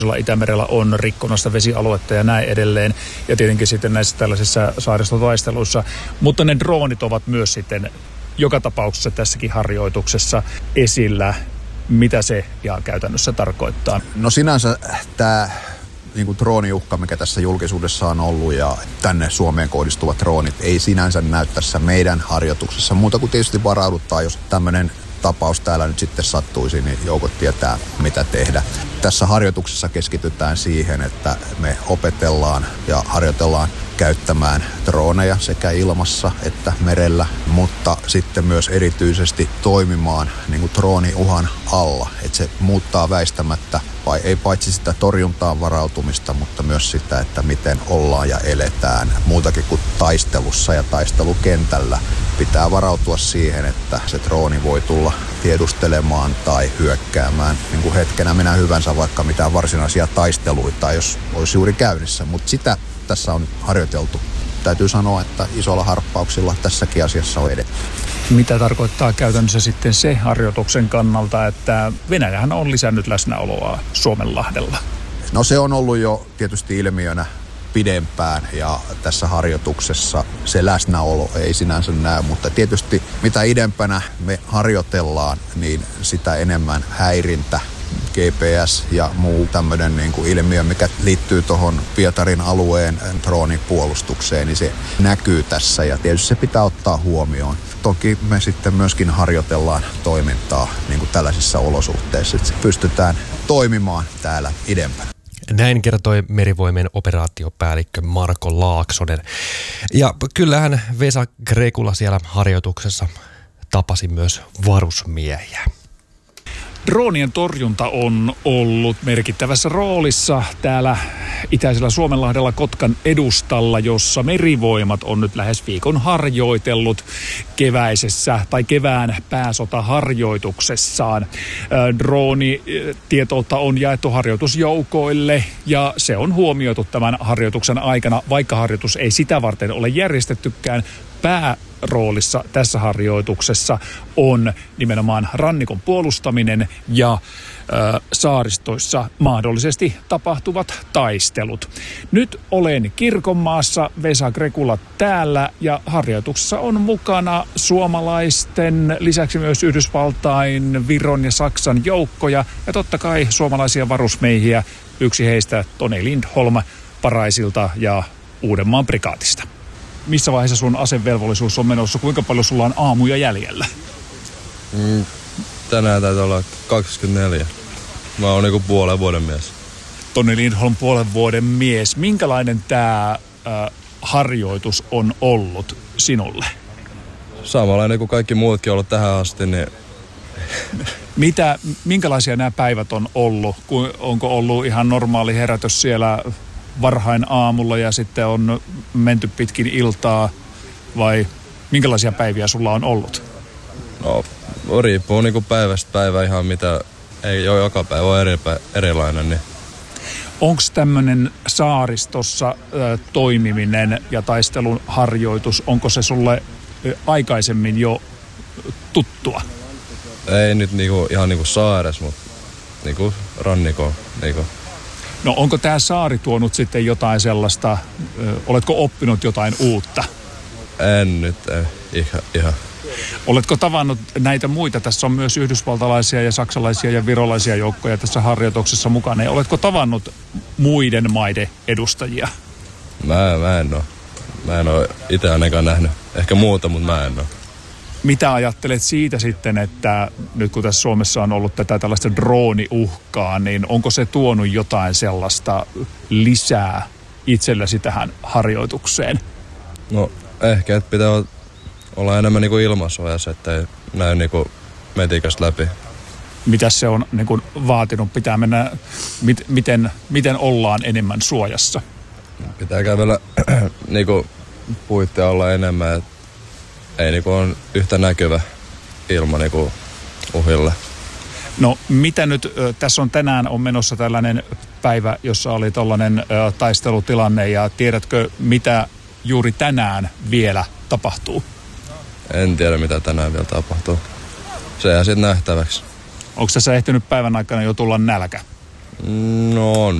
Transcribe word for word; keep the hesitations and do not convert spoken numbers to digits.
Itämerellä on rikkonasta vesialuetta ja näin edelleen. Ja tietenkin sitten näissä tällaisissa saaristotaisteluissa. Mutta ne droonit ovat myös sitten joka tapauksessa tässäkin harjoituksessa esillä. Mitä se ihan käytännössä tarkoittaa? No sinänsä tämä niin kuin drooniuhka, mikä tässä julkisuudessa on ollut ja tänne Suomeen kohdistuvat droonit ei sinänsä näy tässä meidän harjoituksessa. Muuta kuin tietysti varauduttaa, jos tämmöinen tapaus täällä nyt sitten sattuisi, niin joukot tietää, mitä tehdä. Tässä harjoituksessa keskitytään siihen, että me opetellaan ja harjoitellaan käyttämään droneja sekä ilmassa että merellä, mutta sitten myös erityisesti toimimaan niin kuin drooniuhan alla. Että se muuttaa väistämättä, vai ei paitsi sitä torjuntaan varautumista, mutta myös sitä, että miten ollaan ja eletään muutakin kuin taistelussa ja taistelukentällä. Pitää varautua siihen, että se drooni voi tulla tiedustelemaan tai hyökkäämään niin kuin hetkenä minä hyvänsä, vaikka mitään varsinaisia taisteluita, jos olisi juuri käynnissä. Mutta sitä tässä on harjoiteltu. Täytyy sanoa, että isolla harppauksilla tässäkin asiassa on edetty. Mitä tarkoittaa käytännössä sitten se harjoituksen kannalta, että Venäjähän on lisännyt läsnäoloa Suomenlahdella? No se on ollut jo tietysti ilmiönä pidempään ja tässä harjoituksessa se läsnäolo ei sinänsä näy, mutta tietysti mitä idempänä me harjoitellaan, niin sitä enemmän häirintä, G P S ja muu tämmöinen niin kuin ilmiö, mikä liittyy tuohon Pietarin alueen droonipuolustukseen, niin se näkyy tässä ja tietysti se pitää ottaa huomioon. Toki me sitten myöskin harjoitellaan toimintaa niin kuin tällaisissa olosuhteissa, että pystytään toimimaan täällä idempänä. Näin kertoi Merivoimien operaatiopäällikkö Marko Laaksonen. Ja kyllähän Vesa Grekula siellä harjoituksessa tapasi myös varusmiehiä. Droonien torjunta on ollut merkittävässä roolissa täällä itäisellä Suomenlahdella Kotkan edustalla, jossa Merivoimat on nyt lähes viikon harjoitellut keväisessä tai kevään pääsotaharjoituksessaan. Droonitietoutta on jaettu harjoitusjoukoille ja se on huomioitu tämän harjoituksen aikana, vaikka harjoitus ei sitä varten ole järjestettykään. Pääroolissa tässä harjoituksessa on nimenomaan rannikon puolustaminen ja ö, saaristoissa mahdollisesti tapahtuvat taistelut. Nyt olen Kirkonmaassa, Vesa Grekula täällä ja harjoituksessa on mukana suomalaisten lisäksi myös Yhdysvaltain, Viron ja Saksan joukkoja ja totta kai suomalaisia varusmiehiä. Yksi heistä Toni Lindholm Paraisilta ja Uudenmaan prikaatista. Missä vaiheessa sun asevelvollisuus on menossa? Kuinka paljon sulla on aamuja jäljellä? Mm, tänään täytyy olla kaksikymmentäneljä. Mä oon niinku puolen vuoden mies. Toni Lindholm, puolen vuoden mies. Minkälainen tää äh, harjoitus on ollut sinulle? Samanlainen kuin kaikki muutkin on ollut tähän asti, niin... Mitä, minkälaisia nämä päivät on ollut? Onko ollut ihan normaali herätys siellä varhain aamulla ja sitten on menty pitkin iltaa vai minkälaisia päiviä sulla on ollut? No, riippuu niinku päivästä päivä ihan mitä, ei ole joka päivä ole eri, erilainen. Niin. Onko tämmöinen saaristossa ä, toimiminen ja taistelun harjoitus, onko se sulle ä, aikaisemmin jo tuttua? Ei nyt niinku, ihan niinku saares, mutta niinku rannikoon. Niinku. No onko tämä saari tuonut sitten jotain sellaista, ö, oletko oppinut jotain uutta? En nyt, ei, ihan, ihan. Oletko tavannut näitä muita? Tässä on myös yhdysvaltalaisia ja saksalaisia ja virolaisia joukkoja tässä harjoituksessa mukana. Ja oletko tavannut muiden maiden edustajia? Mä, mä en ole. Mä en ole itse ainakaan nähnyt. Ehkä muuta, mutta mä en ole. Mitä ajattelet siitä sitten, että nyt kun tässä Suomessa on ollut tätä tällaista drooniuhkaa, niin onko se tuonut jotain sellaista lisää itsellesi tähän harjoitukseen? No ehkä, että pitää olla enemmän niin kuin ilmasuojassa, ettei näy niin kuin metikästä läpi. Mitä se on niin kuin vaatinut? Pitää mennä, mit, miten, miten ollaan enemmän suojassa? Pitää kävellä niin kuin puitteja olla enemmän, että ei niin kuin on yhtä näkyvä ilma niin kuin uhille. No mitä nyt, tässä on tänään on menossa tällainen päivä, jossa oli tällainen taistelutilanne ja tiedätkö mitä juuri tänään vielä tapahtuu? En tiedä mitä tänään vielä tapahtuu. Se jää sitten nähtäväksi. Onko tässä ehtinyt päivän aikana jo tulla nälkä? No on